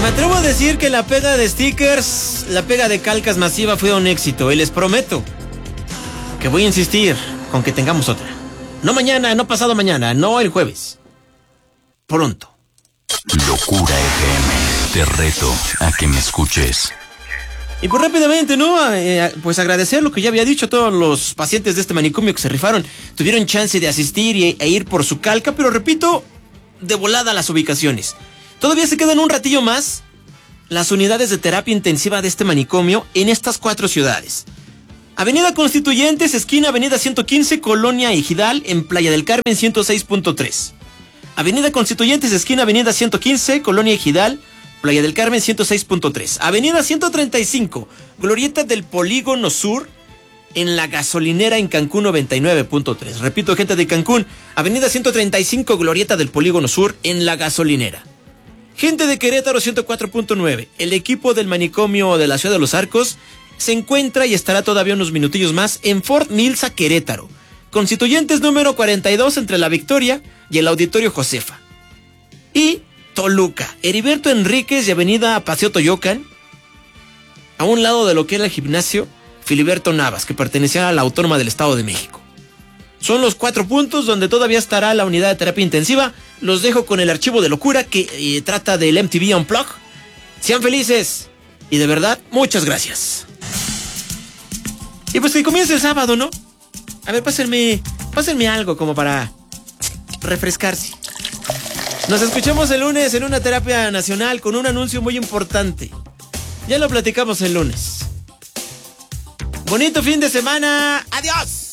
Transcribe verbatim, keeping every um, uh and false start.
Me atrevo a decir que la pega de stickers, la pega de calcas masiva fue un éxito. Y les prometo que voy a insistir con que tengamos otra. No mañana, no pasado mañana, no el jueves. Pronto. Locura F M. Te reto a que me escuches. Y pues rápidamente, ¿no? Eh, pues agradecer lo que ya había dicho a todos los pacientes de este manicomio que se rifaron. Tuvieron chance de asistir y, e ir por su calca, pero repito, de volada las ubicaciones. Todavía se quedan un ratillo más las unidades de terapia intensiva de este manicomio en estas cuatro ciudades. Avenida Constituyentes, esquina Avenida ciento quince, Colonia Ejidal, en Playa del Carmen ciento seis punto tres. Avenida Constituyentes, esquina Avenida ciento quince, Colonia Ejidal, Playa del Carmen ciento seis punto tres. Avenida ciento treinta y cinco, Glorieta del Polígono Sur, en La Gasolinera en Cancún noventa y nueve punto tres. Repito, gente de Cancún, Avenida ciento treinta y cinco, Glorieta del Polígono Sur, en La Gasolinera. Gente de Querétaro ciento cuatro punto nueve. El equipo del manicomio de la Ciudad de los Arcos se encuentra y estará todavía unos minutillos más en Fort Milsa, Querétaro. Constituyentes número cuarenta y dos entre La Victoria y el Auditorio Josefa. Y Toluca, Heriberto Enríquez y Avenida Paseo Toyocan, a un lado de lo que era el gimnasio Filiberto Navas, que pertenecía a la Autónoma del Estado de México. Son los cuatro puntos donde todavía estará la unidad de terapia intensiva. Los dejo con el archivo de locura que eh, trata del M T V Unplugged. Sean felices y de verdad, muchas gracias. Y pues que comience el sábado, ¿no? A ver, pásenme, pásenme algo como para refrescarse. Nos escuchamos el lunes en una terapia nacional con un anuncio muy importante. Ya lo platicamos el lunes. Bonito fin de semana. ¡Adiós!